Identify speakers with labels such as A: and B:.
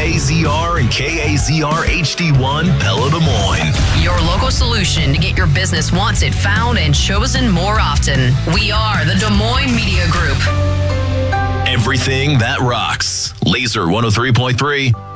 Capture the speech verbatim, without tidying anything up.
A: A Z R and K A Z R H D one Pella Des Moines.
B: Your local solution to get your business wanted, found, and chosen more often. We are the Des Moines Media Group.
A: Everything that rocks. Laser one oh three point three.